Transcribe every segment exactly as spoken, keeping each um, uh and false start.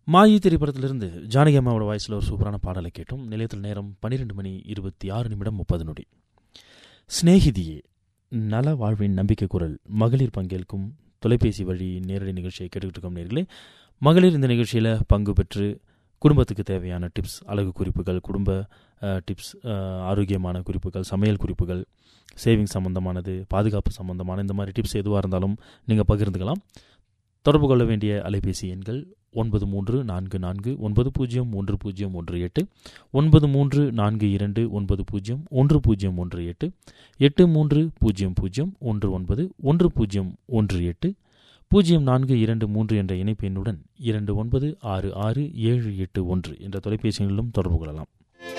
மாயி திரைப்படத்திலிருந்து ஜானகி அம்மாவோட வாய்ஸில் ஒரு சூப்பரான பாடலை கேட்டோம். நிலையத்தில் நேரம் பன்னிரெண்டு மணி இருபத்தி ஆறு நிமிடம் முப்பது நொடி. ஸ்நேகிதியே நல வாழ்வின் நம்பிக்கை குரல் மகளிர் பங்கேற்கும் தொலைபேசி வழி நேரடி நிகழ்ச்சியை கேட்டுக்கிட்டு இருக்கோம். நேர்களே, மகளிர் இந்த நிகழ்ச்சியில் பங்கு பெற்று குடும்பத்துக்கு தேவையான டிப்ஸ், அழகு குறிப்புகள், குடும்ப டிப்ஸ், ஆரோக்கியமான குறிப்புகள், சமையல் குறிப்புகள், சேவிங் சம்பந்தமானது, பாதுகாப்பு சம்பந்தமான இந்த மாதிரி டிப்ஸ் எதுவாக இருந்தாலும் நீங்கள் பகிர்ந்துக்கலாம். தொடர்பு கொள்ள வேண்டிய அலைபேசி எண்கள் ஒன்பது மூன்று நான்கு நான்கு ஒன்பது பூஜ்ஜியம் ஒன்று பூஜ்ஜியம் ஒன்று எட்டு, ஒன்பது மூன்று நான்கு இரண்டு ஒன்பது பூஜ்ஜியம் ஒன்று பூஜ்ஜியம் ஒன்று எட்டு, எட்டு மூன்று பூஜ்ஜியம் பூஜ்ஜியம் ஒன்று ஒன்பது ஒன்று பூஜ்ஜியம் ஒன்று எட்டு, பூஜ்ஜியம் நான்கு இரண்டு மூன்று என்ற இணைப்பு எண்ணுடன் இரண்டு ஒன்பது ஆறு ஆறு ஏழு எட்டு ஒன்று என்ற தொலைபேசிகளிலும் தொடர்பு கொள்ளலாம்.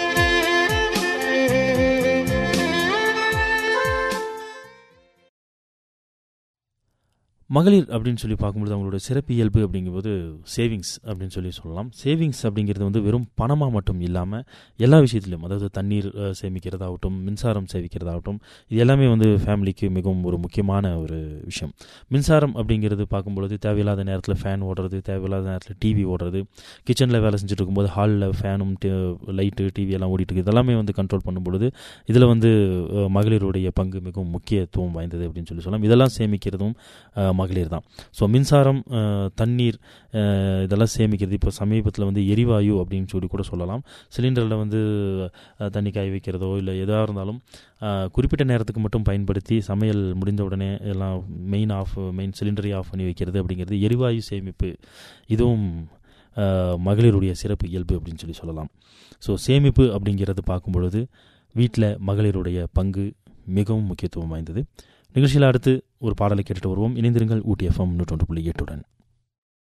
மகளிர் அப்படின்னு சொல்லி பார்க்கும்போது அவங்களோட சிறப்பு இயல்பு அப்படிங்கும்போது சேவிங்ஸ் அப்படின்னு சொல்லி சொல்லலாம். சேவிங்ஸ் அப்படிங்கிறது வந்து வெறும் பணமாக மட்டும் இல்லாமல் எல்லா விஷயத்துலையும், அதாவது தண்ணீர் சேமிக்கிறதாகட்டும், மின்சாரம் சேமிக்கிறதாகட்டும், இது எல்லாமே வந்து ஃபேமிலிக்கு மிகவும் ஒரு முக்கியமான ஒரு விஷயம். மின்சாரம் அப்படிங்கிறது பார்க்கும்பொழுது தேவையில்லாத நேரத்தில் ஃபேன் ஓடுறது, தேவையில்லாத நேரத்தில் டிவி ஓடுறது, கிச்சனில் வேலை செஞ்சுட்டு இருக்கும்போது ஹாலில் ஃபேனும் லைட்டு டிவி எல்லாம் ஓடிட்டு இருக்குது, இதெல்லாமே வந்து கண்ட்ரோல் பண்ணும்பொழுது இதில் வந்து மகளிருடைய பங்கு மிகவும் முக்கியத்துவம் வாய்ந்தது அப்படின்னு சொல்லி சொல்லலாம். இதெல்லாம் சேமிக்கிறதும் மகளிர் தான். ஸோ மின்சாரம், தண்ணீர், இதெல்லாம் சேமிக்கிறது. இப்போ சமீபத்தில் வந்து எரிவாயு அப்படின்னு சொல்லி கூட சொல்லலாம். சிலிண்டரில் வந்து தண்ணி காய வைக்கிறதோ இல்லை எதாக இருந்தாலும் குறிப்பிட்ட நேரத்துக்கு மட்டும் பயன்படுத்தி சமையல் முடிந்த உடனே எல்லாம் மெயின் ஆஃப் மெயின் சிலிண்டரை ஆஃப் பண்ணி வைக்கிறது அப்படிங்கிறது எரிவாயு சேமிப்பு. இதுவும் மகளிருடைய சிறப்பு இயல்பு அப்படின்னு சொல்லி சொல்லலாம். ஸோ சேமிப்பு அப்படிங்கிறது பார்க்கும்பொழுது வீட்டில் மகளிருடைய பங்கு மிகவும் முக்கியத்துவம் வாய்ந்தது. நிகழ்ச்சியில் அடுத்து ஒரு பாடலை கேட்டுட்டு வருவோம். இணைந்திருங்கள் ஊட்டி எஃப்எம் நூற்றி ஒன்று புள்ளி எட்டுடன்.